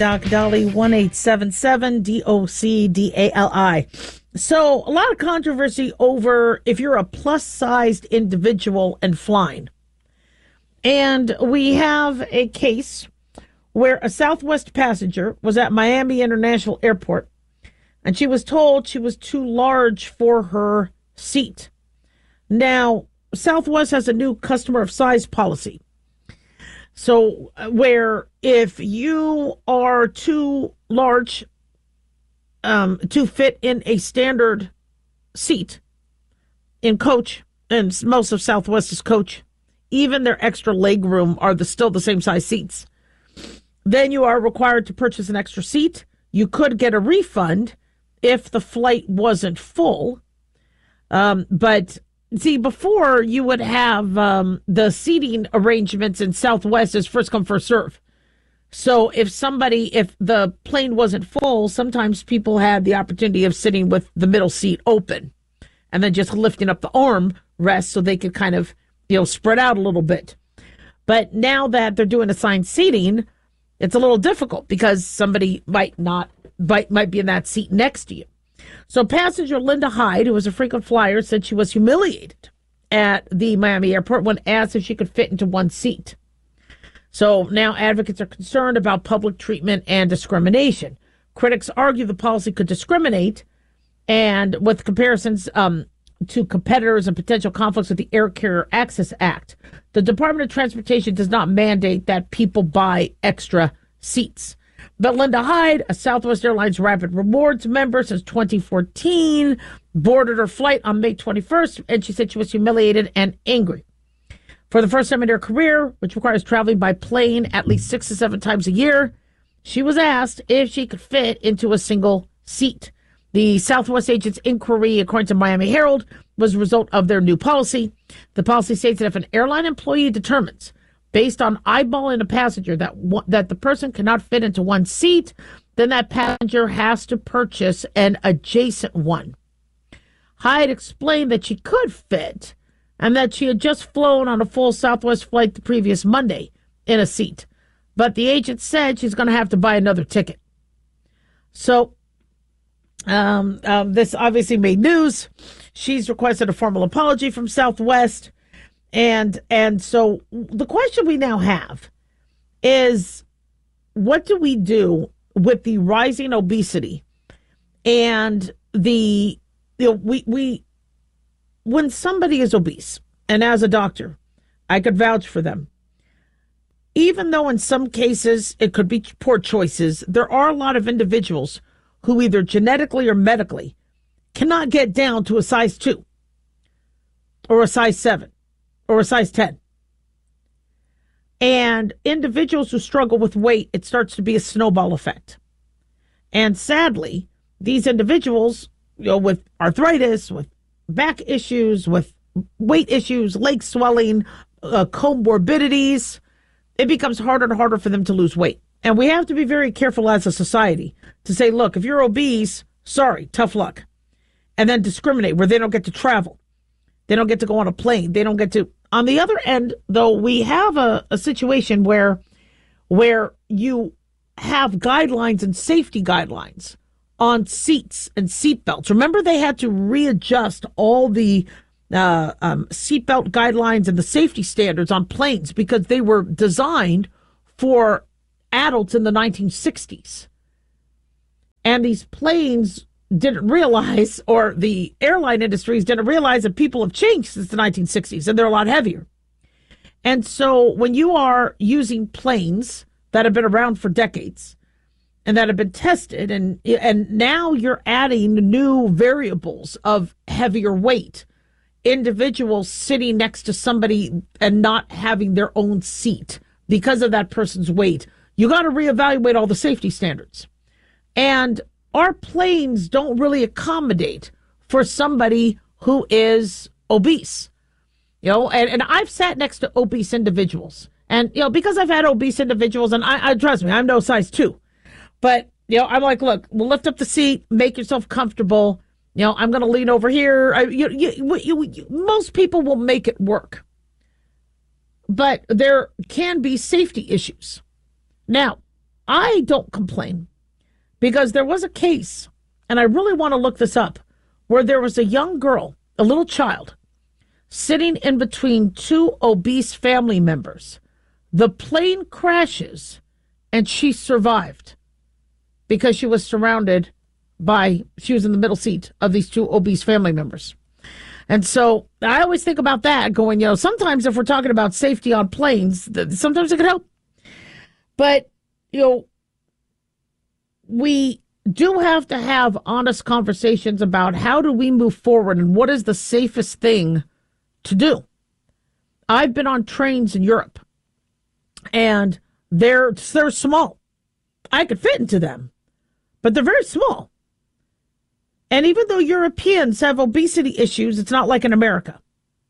Doc Dolly 1877 DOCDALI. So, a lot of controversy over if you're a plus sized individual and flying. And we have a case where a Southwest passenger was at Miami International Airport and she was told she was too large for her seat. Now, Southwest has a new customer of size policy. So, where if you are too large to fit in a standard seat in coach, and most of Southwest is coach, even their extra leg room are still the same size seats, then you are required to purchase an extra seat. You could get a refund if the flight wasn't full. But see, before you would have the seating arrangements in Southwest is first come, first serve. So if the plane wasn't full, sometimes people had the opportunity of sitting with the middle seat open and then just lifting up the arm rest so they could kind of, spread out a little bit. But now that they're doing assigned seating, it's a little difficult because somebody might be in that seat next to you. So passenger Linda Hyde, who was a frequent flyer, said she was humiliated at the Miami airport when asked if she could fit into one seat. So now advocates are concerned about public treatment and discrimination. Critics argue the policy could discriminate and with comparisons to competitors and potential conflicts with the Air Carrier Access Act. The Department of Transportation does not mandate that people buy extra seats. But Linda Hyde, a Southwest Airlines Rapid Rewards member since 2014, boarded her flight on May 21st, and she said she was humiliated and angry. For the first time in her career, which requires traveling by plane at least 6 to 7 times a year, she was asked if she could fit into a single seat. The Southwest agent's inquiry, according to Miami Herald, was a result of their new policy. The policy states that if an airline employee determines, based on eyeballing a passenger, that the person cannot fit into one seat, then that passenger has to purchase an adjacent one. Hyde explained that she could fit and that she had just flown on a full Southwest flight the previous Monday in a seat. But the agent said she's going to have to buy another ticket. So this obviously made news. She's requested a formal apology from Southwest. And so the question we now have is, what do we do with the rising obesity and when somebody is obese, and as a doctor, I could vouch for them. Even though in some cases it could be poor choices, there are a lot of individuals who either genetically or medically cannot get down to a size 2 or a size 7 or a size 10. And individuals who struggle with weight, it starts to be a snowball effect. And sadly, these individuals, with arthritis, with back issues, with weight issues, leg swelling, comorbidities, it becomes harder and harder for them to lose weight. And we have to be very careful as a society to say, look, if you're obese, sorry, tough luck. And then discriminate where they don't get to travel. They don't get to go on a plane. They don't get to. On the other end, though, we have a situation where you have guidelines and safety guidelines on seats and seatbelts. Remember, they had to readjust all the seatbelt guidelines and the safety standards on planes because they were designed for adults in the 1960s. And these planes didn't realize, or the airline industries didn't realize, that people have changed since the 1960s and they're a lot heavier. And so when you are using planes that have been around for decades and that have been tested, and now you're adding new variables of heavier weight, individuals sitting next to somebody and not having their own seat because of that person's weight, you got to reevaluate all the safety standards. And our planes don't really accommodate for somebody who is obese. And I've sat next to obese individuals. And, because I've had obese individuals, and I trust me, I'm no size 2. But, I'm like, look, we'll lift up the seat, make yourself comfortable. I'm going to lean over here. Most people will make it work. But there can be safety issues. Now, I don't complain because there was a case, and I really want to look this up, where there was a young girl, a little child, sitting in between two obese family members. The plane crashes, and she survived because she was surrounded by, she was in the middle seat of these two obese family members. And so I always think about that going, sometimes if we're talking about safety on planes, sometimes it could help. But, we do have to have honest conversations about how do we move forward and what is the safest thing to do. I've been on trains in Europe, and they're small. I could fit into them, but they're very small. And even though Europeans have obesity issues, it's not like in America.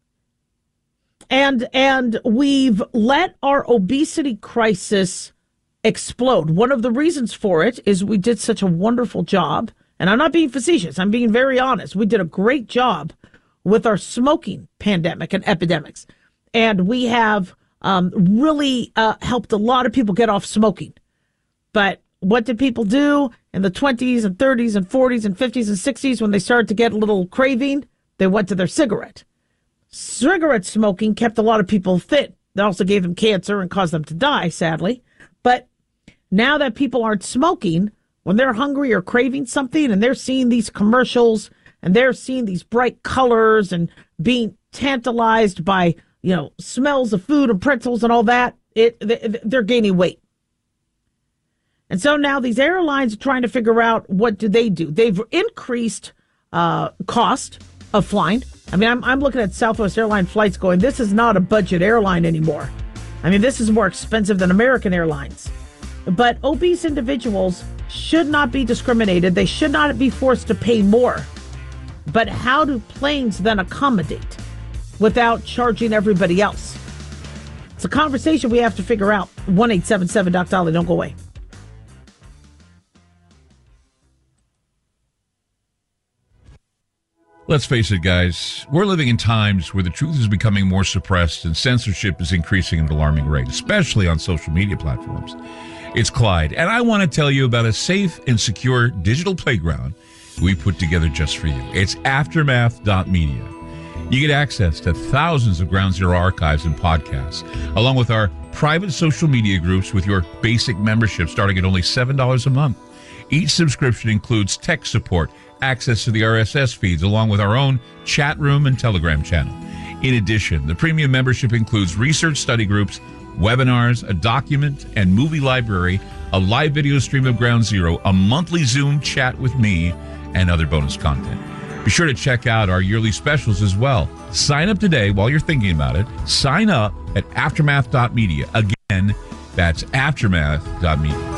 And we've let our obesity crisis explode. One of the reasons for it is we did such a wonderful job, and I'm not being facetious, I'm being very honest. We did a great job with our smoking pandemic and epidemics. And we have really helped a lot of people get off smoking. But what did people do in the 20s and 30s and 40s and 50s and 60s when they started to get a little craving? They went to their cigarette. Cigarette smoking kept a lot of people fit. It also gave them cancer and caused them to die, sadly. But now that people aren't smoking, when they're hungry or craving something and they're seeing these commercials and they're seeing these bright colors and being tantalized by, smells of food and pretzels and all that, they're gaining weight. And so now these airlines are trying to figure out what do they do. They've increased cost of flying. I mean, I'm looking at Southwest Airline flights going, this is not a budget airline anymore. I mean, this is more expensive than American Airlines. But obese individuals should not be discriminated. They should not be forced to pay more. But how do planes then accommodate without charging everybody else? It's a conversation we have to figure out. 1-877-Doc-Dolly. Don't go away. Let's face it, guys, we're living in times where the truth is becoming more suppressed and censorship is increasing at an alarming rate, especially on social media platforms. It's Clyde, and I want to tell you about a safe and secure digital playground we put together just for you. It's Aftermath.media. You get access to thousands of Ground Zero archives and podcasts, along with our private social media groups with your basic membership starting at only $7 a month. Each subscription includes tech support, access to the RSS feeds, along with our own chat room and Telegram channel. In addition, the premium membership includes research study groups, webinars, a document and movie library, a live video stream of Ground Zero, a monthly Zoom chat with me, and other bonus content. Be sure to check out our yearly specials as well. Sign up today while you're thinking about it. Sign up at Aftermath.media. Again, that's Aftermath.media.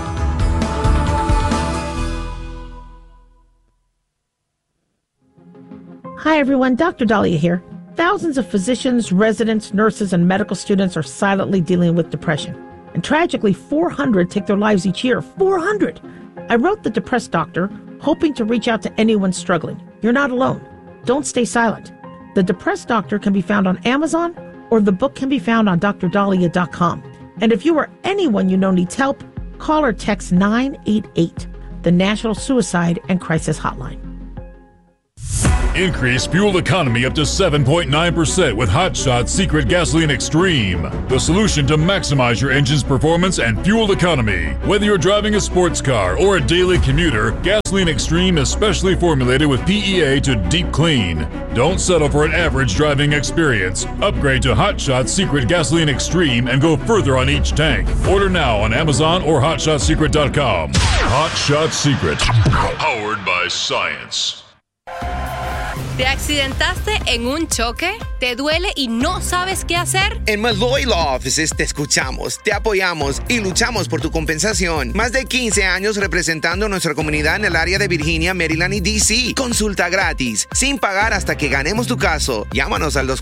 Hi, everyone. Dr. Dahlia here. Thousands of physicians, residents, nurses, and medical students are silently dealing with depression. And tragically, 400 take their lives each year. 400! I wrote The Depressed Doctor, hoping to reach out to anyone struggling. You're not alone. Don't stay silent. The Depressed Doctor can be found on Amazon, or the book can be found on drdahlia.com. And if you or anyone you know needs help, call or text 988, the National Suicide and Crisis Hotline. Increase fuel economy up to 7.9% with Hot Shot Secret Gasoline Extreme. The solution to maximize your engine's performance and fuel economy. Whether you're driving a sports car or a daily commuter, Gasoline Extreme is specially formulated with PEA to deep clean. Don't settle for an average driving experience. Upgrade to Hot Shot Secret Gasoline Extreme and go further on each tank. Order now on Amazon or HotShotSecret.com. Hot Shot Secret. Powered by science. ¿Te accidentaste en un choque? ¿Te duele y no sabes qué hacer? En Malloy Law Offices te escuchamos, te apoyamos y luchamos por tu compensación. Más de 15 años representando a nuestra comunidad en el área de Virginia, Maryland y D.C. Consulta gratis, sin pagar hasta que ganemos tu caso. Llámanos al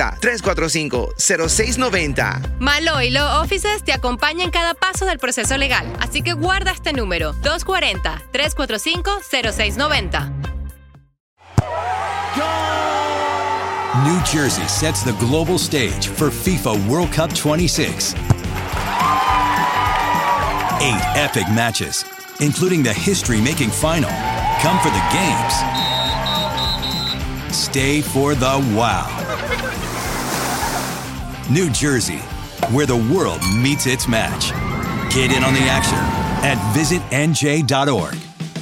240-345-0690. Malloy Law Offices te acompaña en cada paso del proceso legal. Así que guarda este número, 240-345-0690. New Jersey sets the global stage for FIFA World Cup 26. 8 epic matches, including the history-making final. Come for the games. Stay for the wow. New Jersey, where the world meets its match. Get in on the action at visitnj.org.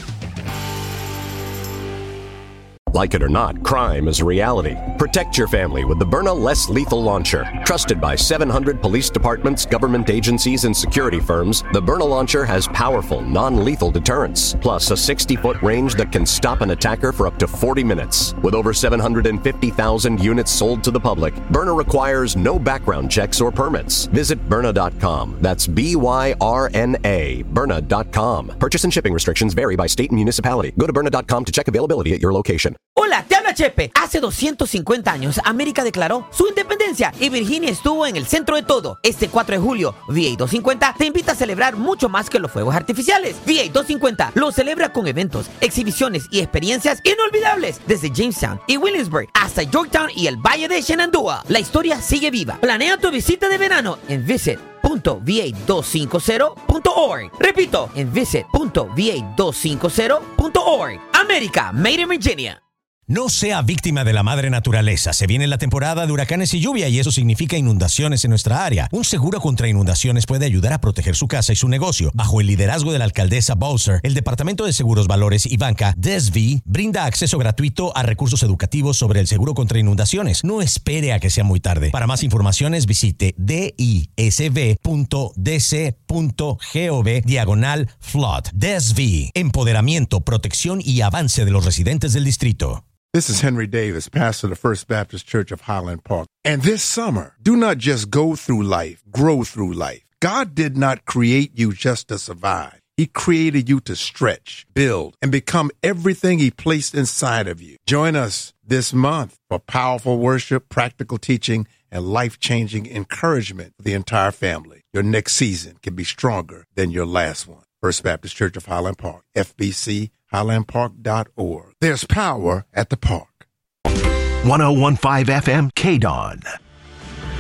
Like it or not, crime is a reality. Protect your family with the Byrna Less Lethal Launcher. Trusted by 700 police departments, government agencies, and security firms, the Byrna Launcher has powerful, non-lethal deterrence, plus a 60-foot range that can stop an attacker for up to 40 minutes. With over 750,000 units sold to the public, Byrna requires no background checks or permits. Visit Byrna.com. That's B-Y-R-N-A, Byrna.com. Purchase and shipping restrictions vary by state and municipality. Go to Byrna.com to check availability at your location. Hola, te habla Chepe. Hace 250 años, América declaró su independencia y Virginia estuvo en el centro de todo. Este 4 de julio, VA 250 te invita a celebrar mucho más que los fuegos artificiales. VA 250 lo celebra con eventos, exhibiciones y experiencias inolvidables desde Jamestown y Williamsburg hasta Yorktown y el Valle de Shenandoah. La historia sigue viva. Planea tu visita de verano en visit.va250.org. Repito, en visit.va250.org. América, Made in Virginia. No sea víctima de la madre naturaleza. Se viene la temporada de huracanes y lluvia y eso significa inundaciones en nuestra área. Un seguro contra inundaciones puede ayudar a proteger su casa y su negocio. Bajo el liderazgo de la alcaldesa Bowser, el Departamento de Seguros, Valores y Banca, DSV, brinda acceso gratuito a recursos educativos sobre el seguro contra inundaciones. No espere a que sea muy tarde. Para más informaciones, visite disb.dc.gov/flood. DSV, empoderamiento, protección y avance de los residentes del distrito. This is Henry Davis, pastor of the First Baptist Church of Highland Park. And this summer, do not just go through life, grow through life. God did not create you just to survive. He created you to stretch, build, and become everything He placed inside of you. Join us this month for powerful worship, practical teaching, and life-changing encouragement for the entire family. Your next season can be stronger than your last one. First Baptist Church of Highland Park, FBC, highlandpark.org. There's power at the park. 101.5 FM, KDON.